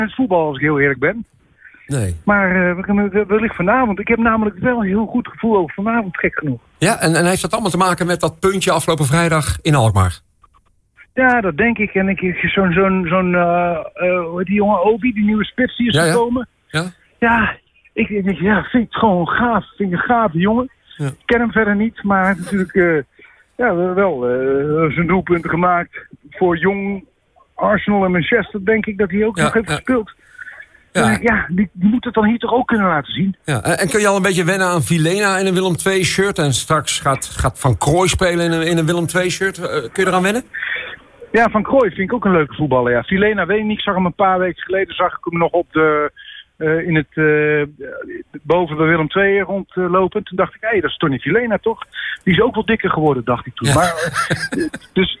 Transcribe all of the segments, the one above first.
het voetbal, als ik heel eerlijk ben. Nee. Maar wellicht vanavond. Ik heb namelijk wel een heel goed gevoel over vanavond, gek genoeg. Ja, en heeft dat allemaal te maken met dat puntje afgelopen vrijdag in Alkmaar? Ja, dat denk ik. En hoe heet die jongen Obi, die nieuwe spits die is gekomen. Ja? Ja, ik vind het gewoon gaaf. Ik vind het een gave jongen. Ja. Ik ken hem verder niet, maar hij heeft natuurlijk wel zijn doelpunten gemaakt. Voor jong Arsenal en Manchester denk ik dat hij ook nog heeft gespeeld. Ja, die moet het dan hier toch ook kunnen laten zien. Ja, en kun je al een beetje wennen aan Vilena in een Willem II shirt? En straks gaat Van Krooij spelen in een Willem II shirt. Kun je eraan wennen? Ja, Van Krooij vind ik ook een leuke voetballer. Ja. Vilena weet ik niet. Ik zag hem een paar weken geleden. Zag ik hem nog op boven bij Willem II rondlopen. Toen dacht ik, dat is Tony Vilena toch? Die is ook wel dikker geworden, dacht ik toen. Ja. Maar, dus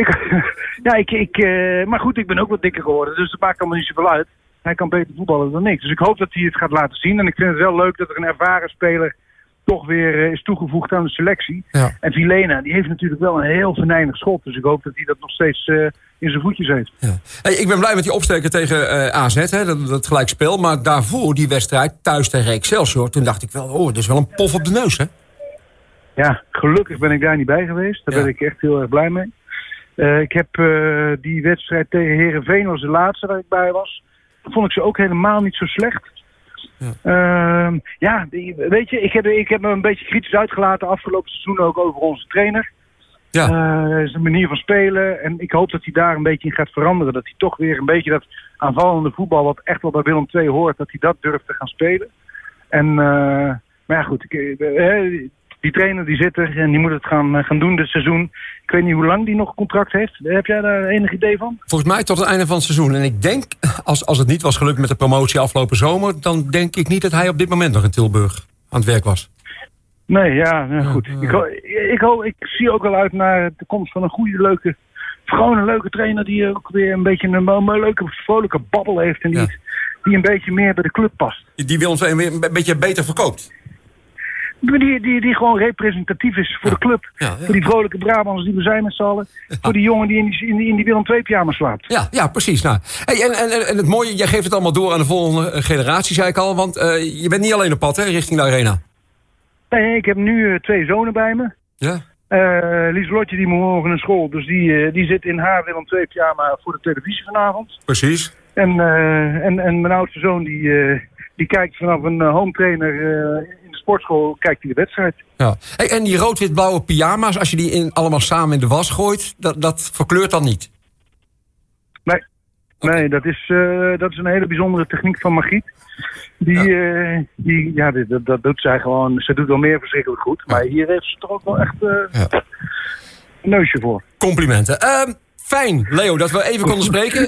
maar goed, ik ben ook wat dikker geworden. Dus dat maakt allemaal niet zoveel uit. Hij kan beter voetballen dan ik. Dus ik hoop dat hij het gaat laten zien. En ik vind het wel leuk dat er een ervaren speler toch weer is toegevoegd aan de selectie. Ja. En Vilena, die heeft natuurlijk wel een heel venijnig schot. Dus ik hoop dat hij dat nog steeds in zijn voetjes heeft. Ja. Hey, ik ben blij met die opsteken tegen AZ, hè, dat gelijkspel. Maar daarvoor die wedstrijd thuis tegen Excelsior. Toen dacht ik wel, dat is wel een pof op de neus, hè? Ja, gelukkig ben ik daar niet bij geweest. Daar ben ik echt heel erg blij mee. Ik heb die wedstrijd tegen Heerenveen, was de laatste waar ik bij was. Vond ik ze ook helemaal niet zo slecht. Ja. Weet je, ik heb me een beetje kritisch uitgelaten afgelopen seizoen ook over onze trainer. Ja. Zijn manier van spelen. En ik hoop dat hij daar een beetje in gaat veranderen. Dat hij toch weer een beetje dat aanvallende voetbal, wat echt wel bij Willem II hoort, dat hij dat durft te gaan spelen. En, maar ja goed, die trainer die zit er en die moet het gaan doen dit seizoen. Ik weet niet hoe lang die nog contract heeft. Heb jij daar enig idee van? Volgens mij tot het einde van het seizoen. En ik denk, als het niet was gelukt met de promotie afgelopen zomer, dan denk ik niet dat hij op dit moment nog in Tilburg aan het werk was. Nee, ja, goed. Ik zie ook wel uit naar de komst van een leuke trainer die ook weer een beetje een leuke, vrolijke babbel heeft en die een beetje meer bij de club past. Die wil ons weer een beetje beter verkoopt. Die gewoon representatief is voor de club. Ja. Voor die vrolijke Brabants die we zijn met z'n allen. Voor die jongen die in die Willem II pyjama slaapt. Ja, precies. Nou, hey, en het mooie, jij geeft het allemaal door aan de volgende generatie, zei ik al. Want je bent niet alleen op pad, hè, richting de arena. Nee, ik heb nu 2 zonen bij me. Ja. Lieselotje die moet morgen naar school. Dus die zit in haar Willem II pyjama voor de televisie vanavond. Precies. En mijn oudste zoon die kijkt vanaf een home trainer in de sportschool, kijkt hij de wedstrijd. Ja. Hey, en die rood-wit-blauwe pyjama's, als je die allemaal samen in de was gooit, dat verkleurt dan niet? Nee. Okay. Nee, dat is een hele bijzondere techniek van Margriet. Dat doet zij gewoon. Ze doet wel meer verschrikkelijk goed. Maar hier heeft ze toch ook wel echt een neusje voor. Complimenten. Fijn, Leo, dat we even konden spreken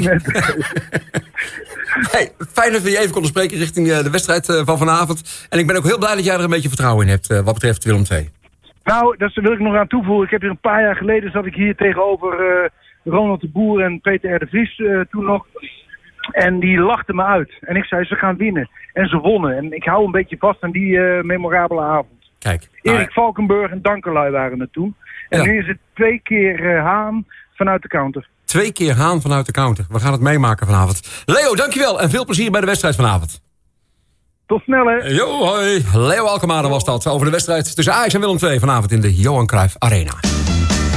fijn dat we je even konden spreken richting de wedstrijd van vanavond. En ik ben ook heel blij dat jij er een beetje vertrouwen in hebt wat betreft Willem II. Nou, dat wil ik nog aan toevoegen. Ik heb hier een paar jaar geleden zat ik hier tegenover Ronald de Boer en Peter R. de Vries toen nog. En die lachten me uit. En ik zei, ze gaan winnen. En ze wonnen. En ik hou een beetje vast aan die memorabele avond. Kijk. Erik Valkenburg en Dankerlui waren er toen. En nu is het 2 keer Haan vanuit de counter. 2 keer Haan vanuit de counter. We gaan het meemaken vanavond. Leo, dankjewel. En veel plezier bij de wedstrijd vanavond. Tot snel, hè. Yo, hoi. Leo Alkmaar was dat over de wedstrijd tussen Ajax en Willem II vanavond in de Johan Cruijff Arena.